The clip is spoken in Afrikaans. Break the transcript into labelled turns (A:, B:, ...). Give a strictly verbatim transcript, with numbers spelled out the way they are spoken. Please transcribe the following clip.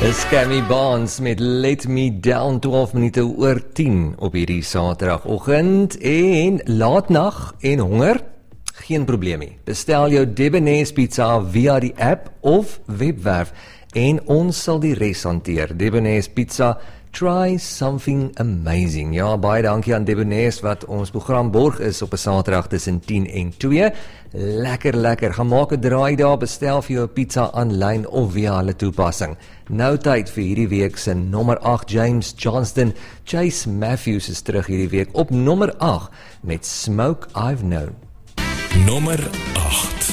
A: Scammy Barnes met Let Me Down, twaalf minute oor tien op hierdie Saterdagoggend en laatnag en honger? Geen probleem nie. Bestel jou Debonairs pizza via die app of webwerf en ons sal die res hanteer. Debonairs pizza, try something amazing. Ja, baie dankie aan Debonairs wat ons program borg is op 'n Saterdag tussen tien en twee. Lekker, lekker. Gaan maak 'n draai daar, bestel vir jou pizza aanlyn of via hulle toepassing. Nou tyd vir hierdie week se nommer agt, James Johnston. Chase Matthews is terug hierdie week op nommer agt met Smoke I've Known.
B: Nommer agt.